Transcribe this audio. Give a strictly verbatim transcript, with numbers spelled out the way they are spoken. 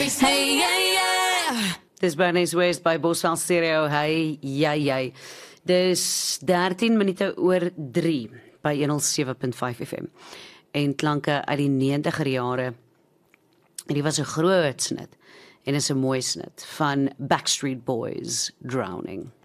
face. Hey, yeah, yeah. Dis Bernice West by Boswell Stereo. Hey, jy, jy. Dis dertien minute oor drie by honderd sewe punt vyf F M. En klanke uit die negentiger jare. En die was 'n groot snit. En is 'n mooi snit van Backstreet Boys, Drowning.